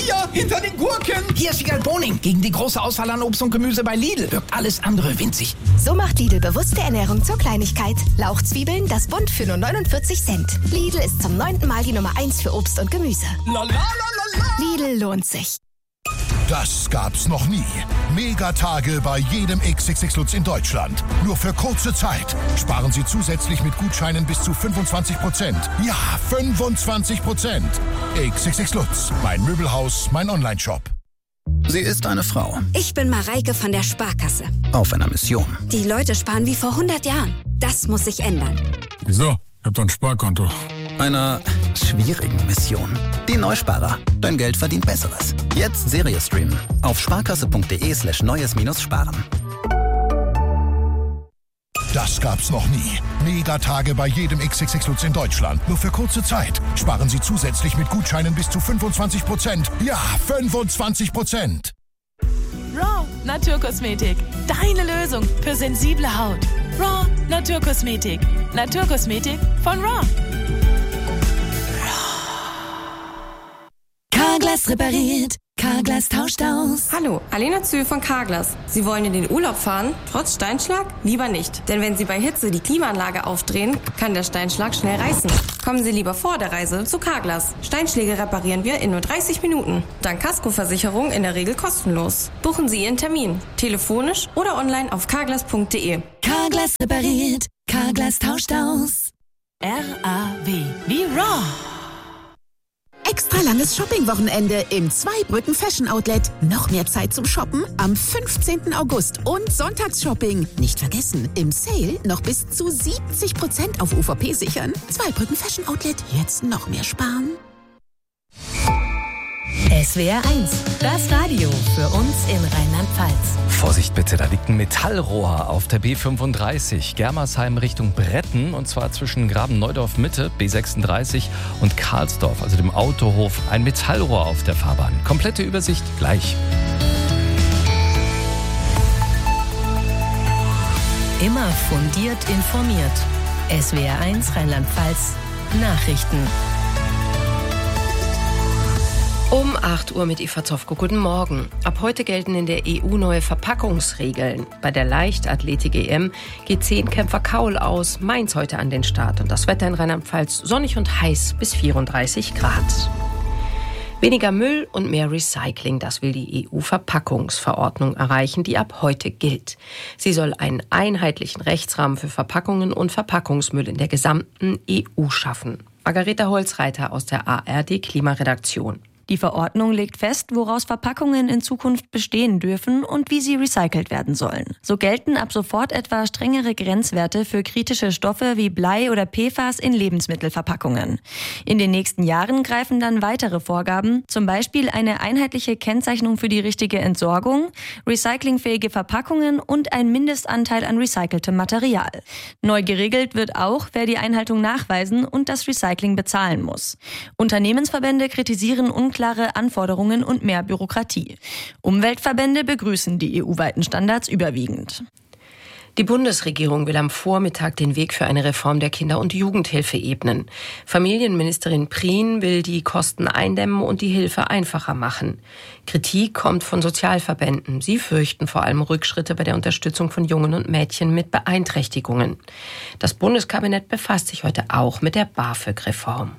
Hier, hinter den Gurken. Hier ist Wiegald Boning. Gegen die große Auswahl an Obst und Gemüse bei Lidl wirkt alles andere winzig. So macht Lidl bewusste Ernährung zur Kleinigkeit. Lauchzwiebeln, das Bund für nur 49 Cent. Lidl ist zum 9. Mal die Nummer 1 für Obst und Gemüse. La, la, la, la, la. Lidl lohnt sich. Das gab's noch nie. Megatage bei jedem XXX Lutz in Deutschland. Nur für kurze Zeit. Sparen Sie zusätzlich mit Gutscheinen bis zu 25%. Ja, 25%. XXX Lutz. Mein Möbelhaus, mein Onlineshop. Sie ist eine Frau. Ich bin Mareike von der Sparkasse. Auf einer Mission. Die Leute sparen wie vor 100 Jahren. Das muss sich ändern. Wieso? Ich hab doch ein Sparkonto. Einer schwierigen Mission. Die Neusparer. Dein Geld verdient Besseres. Jetzt Serie streamen. Auf sparkasse.de/neues-sparen. Das gab's noch nie. Megatage bei jedem XXX Lutz in Deutschland. Nur für kurze Zeit. Sparen Sie zusätzlich mit Gutscheinen bis zu 25%. Ja, 25%. Raw Naturkosmetik. Deine Lösung für sensible Haut. Raw Naturkosmetik. Naturkosmetik von Raw. Carglass repariert. Carglass tauscht aus. Hallo, Alena Zühl von Carglass. Sie wollen in den Urlaub fahren, trotz Steinschlag? Lieber nicht. Denn wenn Sie bei Hitze die Klimaanlage aufdrehen, kann der Steinschlag schnell reißen. Kommen Sie lieber vor der Reise zu Carglass. Steinschläge reparieren wir in nur 30 Minuten. Dank Kaskoversicherung in der Regel kostenlos. Buchen Sie Ihren Termin. Telefonisch oder online auf carglass.de. Carglass repariert. Carglass tauscht aus. RAW wie Raw. Extra langes Shopping-Wochenende im Zweibrücken Fashion Outlet. Noch mehr Zeit zum Shoppen am 15. August und Sonntagsshopping. Nicht vergessen, im Sale noch bis zu 70% auf UVP sichern. Zweibrücken Fashion Outlet, jetzt noch mehr sparen. SWR 1, das Radio für uns in Rheinland-Pfalz. Vorsicht bitte, da liegt ein Metallrohr auf der B35, Germersheim Richtung Bretten, und zwar zwischen Graben-Neudorf Mitte, B36, und Karlsdorf, also dem Autohof. Ein Metallrohr auf der Fahrbahn. Komplette Übersicht gleich. Immer fundiert informiert. SWR 1 Rheinland-Pfalz, Nachrichten. Um 8 Uhr mit Eva Zofko. Guten Morgen. Ab heute gelten in der EU neue Verpackungsregeln. Bei der Leichtathletik-EM geht 10-Kämpfer Kaul aus Mainz heute an den Start. Und das Wetter in Rheinland-Pfalz sonnig und heiß bis 34 Grad. Weniger Müll und mehr Recycling, das will die EU-Verpackungsverordnung erreichen, die ab heute gilt. Sie soll einen einheitlichen Rechtsrahmen für Verpackungen und Verpackungsmüll in der gesamten EU schaffen. Margareta Holzreiter aus der ARD-Klimaredaktion. Die Verordnung legt fest, woraus Verpackungen in Zukunft bestehen dürfen und wie sie recycelt werden sollen. So gelten ab sofort etwa strengere Grenzwerte für kritische Stoffe wie Blei oder PFAS in Lebensmittelverpackungen. In den nächsten Jahren greifen dann weitere Vorgaben, zum Beispiel eine einheitliche Kennzeichnung für die richtige Entsorgung, recyclingfähige Verpackungen und ein Mindestanteil an recyceltem Material. Neu geregelt wird auch, wer die Einhaltung nachweisen und das Recycling bezahlen muss. Unternehmensverbände kritisieren unklare Anforderungen und mehr Bürokratie. Umweltverbände begrüßen die EU-weiten Standards überwiegend. Die Bundesregierung will am Vormittag den Weg für eine Reform der Kinder- und Jugendhilfe ebnen. Familienministerin Prien will die Kosten eindämmen und die Hilfe einfacher machen. Kritik kommt von Sozialverbänden. Sie fürchten vor allem Rückschritte bei der Unterstützung von Jungen und Mädchen mit Beeinträchtigungen. Das Bundeskabinett befasst sich heute auch mit der BAföG-Reform.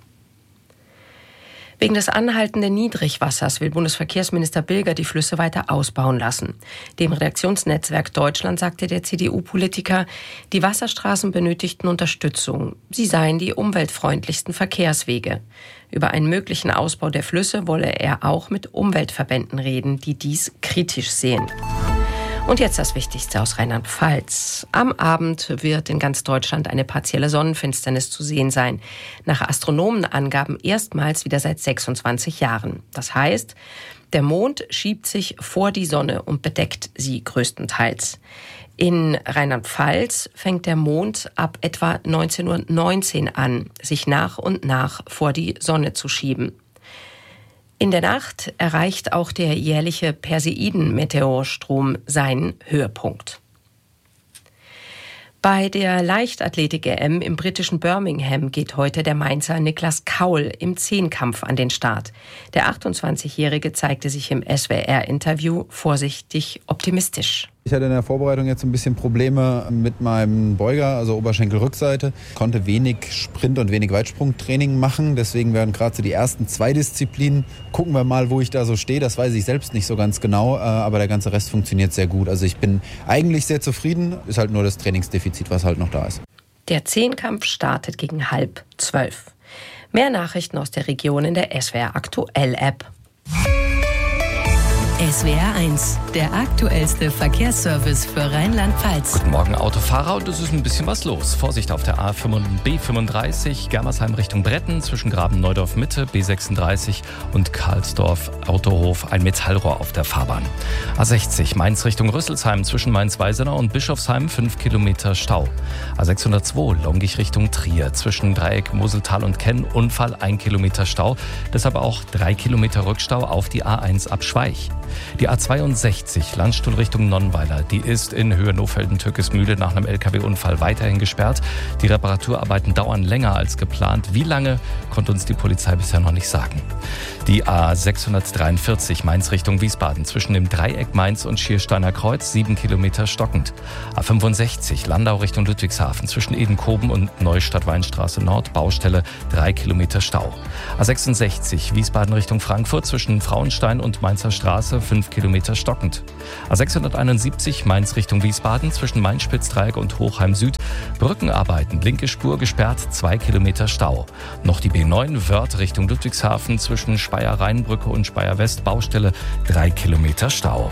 Wegen des anhaltenden Niedrigwassers will Bundesverkehrsminister Bilger die Flüsse weiter ausbauen lassen. Dem Redaktionsnetzwerk Deutschland sagte der CDU-Politiker, die Wasserstraßen benötigten Unterstützung. Sie seien die umweltfreundlichsten Verkehrswege. Über einen möglichen Ausbau der Flüsse wolle er auch mit Umweltverbänden reden, die dies kritisch sehen. Und jetzt das Wichtigste aus Rheinland-Pfalz. Am Abend wird in ganz Deutschland eine partielle Sonnenfinsternis zu sehen sein. Nach Astronomenangaben erstmals wieder seit 26 Jahren. Das heißt, der Mond schiebt sich vor die Sonne und bedeckt sie größtenteils. In Rheinland-Pfalz fängt der Mond ab etwa 19:19 Uhr an, sich nach und nach vor die Sonne zu schieben. In der Nacht erreicht auch der jährliche Perseiden-Meteorstrom seinen Höhepunkt. Bei der Leichtathletik-EM im britischen Birmingham geht heute der Mainzer Niklas Kaul im Zehnkampf an den Start. Der 28-Jährige zeigte sich im SWR-Interview vorsichtig optimistisch. Ich hatte in der Vorbereitung jetzt ein bisschen Probleme mit meinem Beuger, also Oberschenkelrückseite. Konnte wenig Sprint- und wenig Weitsprungtraining machen. Deswegen werden gerade so die ersten 2 Disziplinen. Gucken wir mal, wo ich da so stehe. Das weiß ich selbst nicht so ganz genau. Aber der ganze Rest funktioniert sehr gut. Also ich bin eigentlich sehr zufrieden. Ist halt nur das Trainingsdefizit, was halt noch da ist. Der Zehnkampf startet gegen 11:30. Mehr Nachrichten aus der Region in der SWR Aktuell App. SWR 1, der aktuellste Verkehrsservice für Rheinland-Pfalz. Guten Morgen Autofahrer, und es ist ein bisschen was los. Vorsicht auf der B35 Germersheim Richtung Bretten zwischen Graben-Neudorf Mitte, B36 und Karlsdorf Autohof ein Metallrohr auf der Fahrbahn. A60 Mainz Richtung Rüsselsheim zwischen Mainz-Weisenau und Bischofsheim 5 Kilometer Stau. A602 Longich Richtung Trier zwischen Dreieck Moseltal und Kenn Unfall 1 Kilometer Stau, deshalb auch 3 Kilometer Rückstau auf die A1 ab Schweich. Die A62 Landstuhl Richtung Nonnweiler, die ist in Höhe Nohfelden-Türkismühle nach einem LKW-Unfall weiterhin gesperrt. Die Reparaturarbeiten dauern länger als geplant. Wie lange, konnte uns die Polizei bisher noch nicht sagen. Die A643 Mainz Richtung Wiesbaden zwischen dem Dreieck Mainz und Schiersteiner Kreuz 7 Kilometer stockend. A65 Landau Richtung Ludwigshafen zwischen Edenkoben und Neustadt-Weinstraße Nord Baustelle 3 Kilometer Stau. A66 Wiesbaden Richtung Frankfurt zwischen Frauenstein und Mainzer Straße 5 Kilometer stockend. A671 Mainz Richtung Wiesbaden zwischen Mainspitzdreieck und Hochheim Süd. Brückenarbeiten, linke Spur gesperrt, 2 Kilometer Stau. Noch die B9 Wörth Richtung Ludwigshafen zwischen Speyer-Rheinbrücke und Speyer-West Baustelle 3 Kilometer Stau.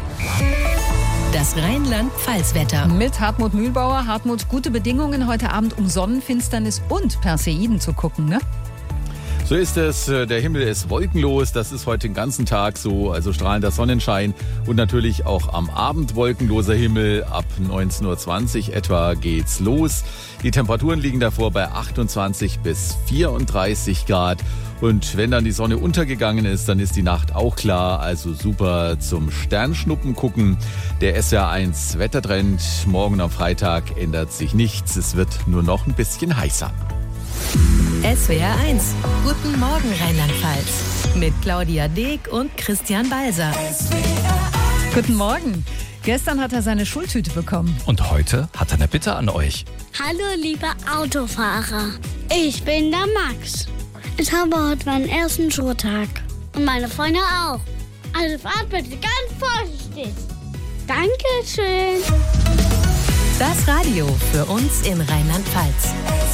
Das Rheinland-Pfalz-Wetter. Mit Hartmut Mühlbauer. Hartmut, gute Bedingungen heute Abend, um Sonnenfinsternis und Perseiden zu gucken, ne? So ist es. Der Himmel ist wolkenlos. Das ist heute den ganzen Tag so. Also strahlender Sonnenschein und natürlich auch am Abend wolkenloser Himmel. Ab 19:20 Uhr etwa geht's los. Die Temperaturen liegen davor bei 28 bis 34 Grad. Und wenn dann die Sonne untergegangen ist, dann ist die Nacht auch klar. Also super zum Sternschnuppen gucken. Der SWR1 Wettertrend. Morgen am Freitag ändert sich nichts. Es wird nur noch ein bisschen heißer. SWR 1. Guten Morgen Rheinland-Pfalz. Mit Claudia Deek und Christian Balser. Guten Morgen. Gestern hat er seine Schultüte bekommen. Und heute hat er eine Bitte an euch. Hallo, liebe Autofahrer. Ich bin der Max. Ich habe heute meinen ersten Schultag. Und meine Freunde auch. Also fahrt bitte ganz vorsichtig. Dankeschön. Das Radio für uns in Rheinland-Pfalz.